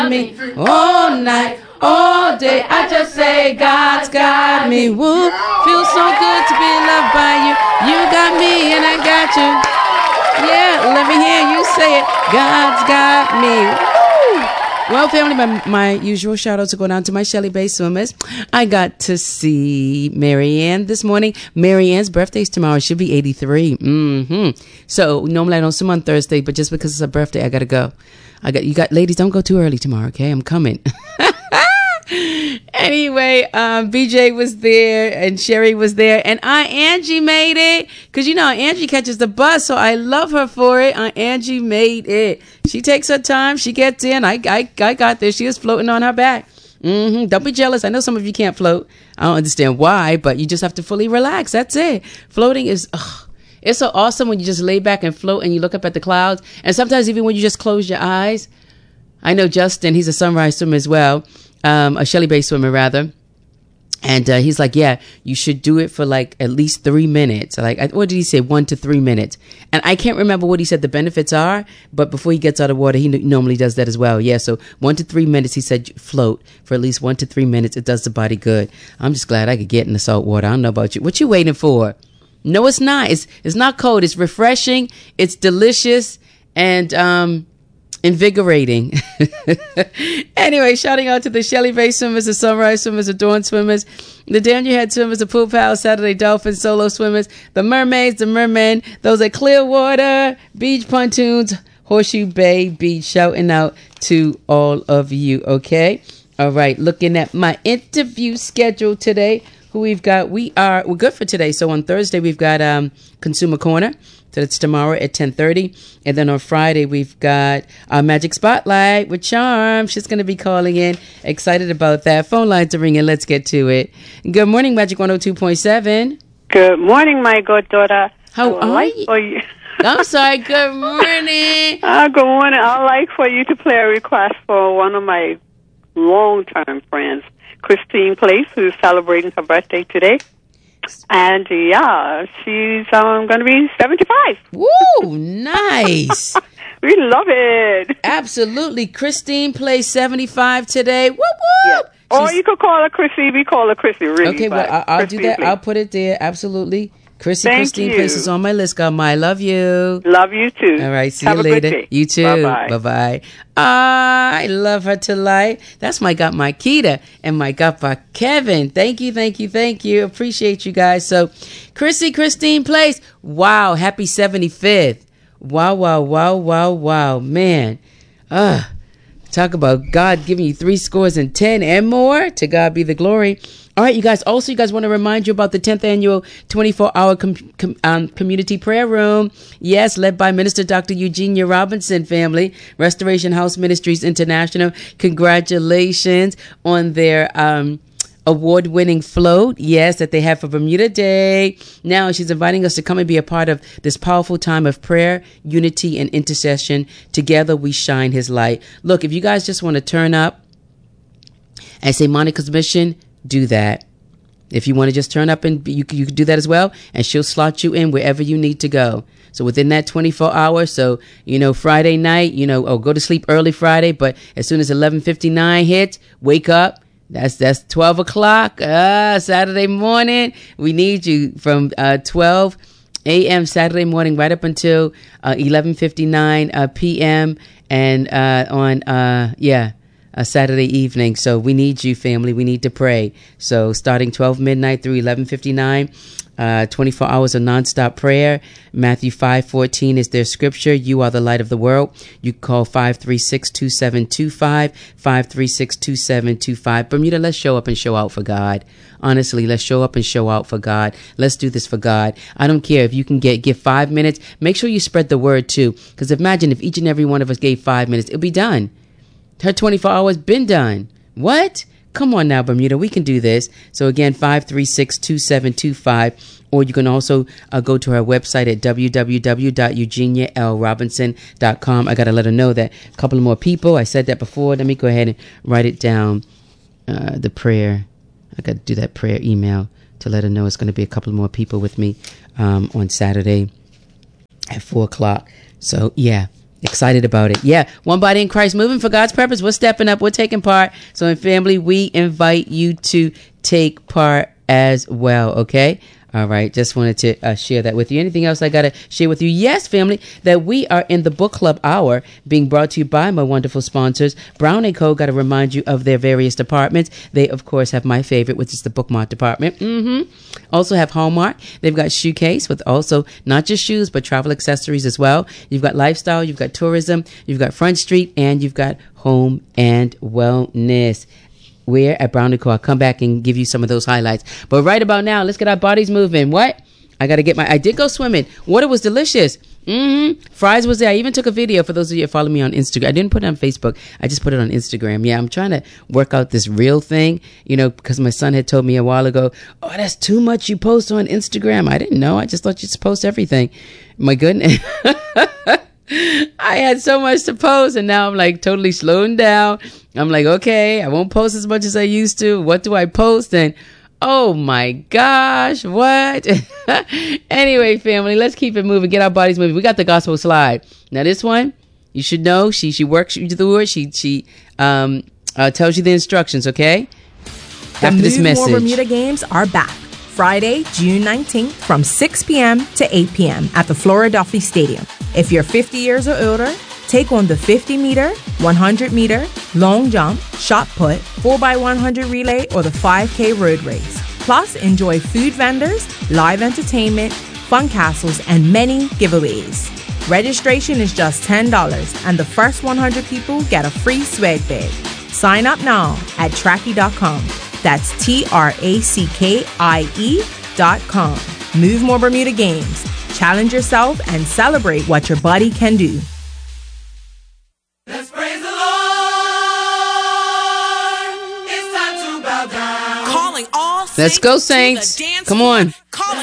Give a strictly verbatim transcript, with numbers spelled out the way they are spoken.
me all night, all day. I just say God's got me. Woo. Feels so good to be loved by you. You got me and I got you. Yeah, let me hear you say it. God's got me. Woo. Well, family, my, my usual shout outs are going out to my Shelly Bay swimmers. I got to see Marianne this morning. Marianne's birthday's tomorrow. She'll be eighty-three. Mm-hmm. So normally I don't swim on Thursday, but just because it's her birthday, I got to go. I got you got ladies, don't go too early tomorrow, okay? I'm coming. Anyway, um, B J was there and Sherry was there and Aunt Angie made it. Cause you know, Angie catches the bus. So I love her for it. Aunt Angie made it. She takes her time. She gets in. I, I, I got there. She was floating on her back. Mm-hmm. Don't be jealous. I know some of you can't float. I don't understand why, but you just have to fully relax. That's it. Floating is, ugh. It's so awesome when you just lay back and float and you look up at the clouds. And sometimes even when you just close your eyes. I know Justin, he's a sunrise swimmer as well. Um, a Shelly Bay swimmer rather. And, uh, he's like, yeah, you should do it for like at least three minutes. Like, what did he say? One to three minutes. And I can't remember what he said the benefits are, but before he gets out of water, he n- normally does that as well. Yeah. So one to three minutes, he said float for at least one to three minutes. It does the body good. I'm just glad I could get in the salt water. I don't know about you. What you waiting for? No, it's not. It's, it's not cold. It's refreshing. It's delicious. And, um, invigorating. Anyway, shouting out to the Shelly Bay swimmers, the Sunrise swimmers, the Dawn swimmers, the Daniel Head swimmers, the Pool Pals, Saturday Dolphins, solo swimmers, the mermaids, the mermen, those at Clearwater, beach pontoons, Horseshoe Bay Beach, shouting out to all of you. Okay. All right. Looking at my interview schedule today, who we've got. We are, we're good for today. So on Thursday, we've got, um, Consumer Corner. So that's tomorrow at ten thirty. And then on Friday, we've got our Magic Spotlight with Charm. She's going to be calling in. Excited about that. Phone lines are ringing. Let's get to it. Good morning, Magic one oh two point seven. Good morning, my goddaughter. How are like you? For you. I'm sorry. Good morning. uh, good morning. I'd like for you to play a request for one of my long-term friends, Christine Place, who's celebrating her birthday today. And, yeah, she's um, going to be seventy-five. Woo, nice. We love it. Absolutely. Christine plays seventy-five today. Whoop, whoop. Yeah. Or you could call her Chrissy. We call her Chrissy, really. Okay, well, I- I'll Christine, do that. please. I'll put it there. Absolutely. Chrissy, Thank Christine you. Place is on my list, Godma. I love you. Love you, too. All right, see Have you a later. Good day. You too. Bye-bye. Bye-bye. I love her to life. That's my God, my Keita, and my God, my Kevin. Thank you, thank you, thank you. Appreciate you guys. So, Chrissy, Christine Place. Wow, happy seventy-fifth. Wow, wow, wow, wow, wow. Man, uh, talk about God giving you three scores and ten and more. To God be the glory. All right, you guys. Also, you guys want to remind you about the tenth annual twenty-four hour com- com- um, community prayer room. Yes, led by Minister Doctor Eugenia Robinson family, Restoration House Ministries International. Congratulations on their um, award-winning float. Yes, that they have for Bermuda Day. Now she's inviting us to come and be a part of this powerful time of prayer, unity, and intercession. Together we shine His light. Look, if you guys just want to turn up and say Monica's mission, do that. If you want to just turn up and you you can do that as well, and she'll slot you in wherever you need to go. So within that twenty-four hours, so you know Friday night, you know, oh go to sleep early Friday, but as soon as eleven fifty-nine hits, wake up. That's that's twelve o'clock. Uh, Saturday morning, we need you from uh, twelve a.m. Saturday morning right up until uh, eleven fifty-nine uh, p.m. and uh, on uh, yeah. A Saturday evening. So we need you, family. We need to pray. So starting twelve midnight through eleven fifty-nine, uh, twenty-four hours of nonstop prayer. Matthew five fourteen is their scripture. You are the light of the world. You can call five three six, two seven two five, five three six, two seven two five. Bermuda, let's show up and show out for God. Honestly, let's show up and show out for God. Let's do this for God. I don't care if you can get give five minutes. Make sure you spread the word too. Because imagine if each and every one of us gave five minutes, it'll be done. Her twenty-four hours been done. What? Come on now, Bermuda. We can do this. So again, five three six, two seven two five. Or you can also uh, go to her website at w w w dot eugenia l robinson dot com. I got to let her know that a couple of more people. I said that before. Let me go ahead and write it down. Uh, the prayer. I got to do that prayer email to let her know it's going to be a couple more people with me um, on Saturday at four o'clock. So, yeah. Excited about it. Yeah. One body in Christ, moving for God's purpose. We're stepping up. We're taking part. So in family, we invite you to take part as well. Okay. All right. Just wanted to uh, share that with you. Anything else I got to share with you? Yes, family, that we are in the book club hour being brought to you by my wonderful sponsors. Brown and Co. Got to remind you of their various departments. They, of course, have my favorite, which is the bookmark department. Mm-hmm. Also have Hallmark. They've got shoe case with also not just shoes, but travel accessories as well. You've got lifestyle. You've got tourism. You've got Front Street, and you've got home and wellness. We're at Brown and Co. I'll come back and give you some of those highlights. But right about now, let's get our bodies moving. What? I got to get my... I did go swimming. Water was delicious. Mm-hmm. Fries was there. I even took a video for those of you that follow me on Instagram. I didn't put it on Facebook. I just put it on Instagram. Yeah, I'm trying to work out this reel thing, you know, because my son had told me a while ago, oh, that's too much you post on Instagram. I didn't know. I just thought you'd post everything. My goodness. I had so much to post, and now I'm like totally slowing down. I'm like, okay, I won't post as much as I used to. What do I post? And oh my gosh, what? Anyway, family, let's keep it moving. Get our bodies moving. We got the gospel slide. Now this one, you should know. She she works you through it. She she um uh, tells you the instructions. Okay. The After this message, Move More Bermuda Games are back. Friday, June nineteenth from six p.m. to eight p.m. at the Flora Duffy Stadium. If you're fifty years or older, take on the fifty meter, one hundred meter, long jump, shot put, four by one hundred relay, or the five K road race. Plus, enjoy food vendors, live entertainment, fun castles, and many giveaways. Registration is just ten dollars, and the first one hundred people get a free swag bag. Sign up now at tracky dot com. That's T R A C K I E dot com. Move More Bermuda Games. Challenge yourself and celebrate what your body can do. Let's praise the Lord. It's time to bow down. Calling all let's go, saints to the Saints. dance Come floor. on. Calling